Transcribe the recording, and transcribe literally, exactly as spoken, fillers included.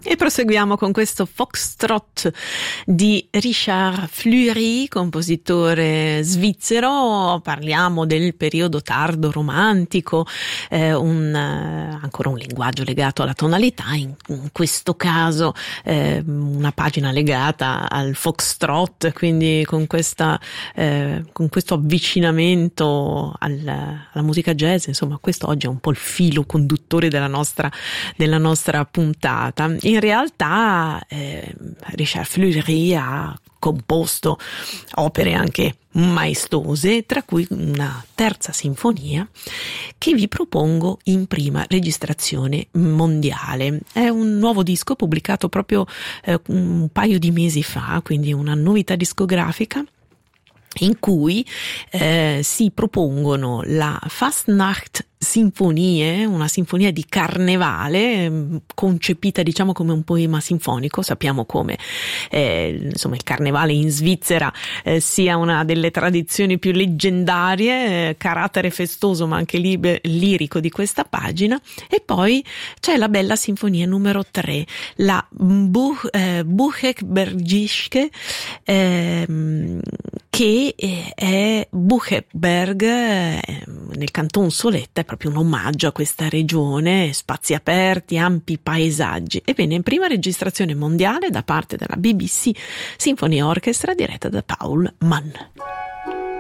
E proseguiamo con questo Foxtrot di Richard Fleury, compositore svizzero. Parliamo del periodo tardo romantico, eh, un, eh, ancora un linguaggio legato alla tonalità, in, in questo caso eh, una pagina legata al Foxtrot, quindi con, questa, eh, con questo avvicinamento al, alla musica jazz. Insomma, questo oggi è un po' il filo conduttore della nostra, della nostra puntata. In realtà eh, Richard Fleury ha composto opere anche maestose, tra cui una terza sinfonia che vi propongo in prima registrazione mondiale. È un nuovo disco pubblicato proprio eh, un paio di mesi fa, quindi una novità discografica, in cui eh, si propongono la Fastnacht Sinfonie, una sinfonia di carnevale concepita diciamo come un poema sinfonico. Sappiamo come eh, insomma il carnevale in Svizzera eh, sia una delle tradizioni più leggendarie, eh, carattere festoso ma anche lib- lirico di questa pagina. E poi c'è la bella sinfonia numero tre, la Buch, eh, Buchbergische, eh, che è Buchberg eh, nel Canton Soletta, è proprio un omaggio a questa regione, spazi aperti, ampi paesaggi. Ebbene, in prima registrazione mondiale da parte della B B C Symphony Orchestra diretta da Paul Mann.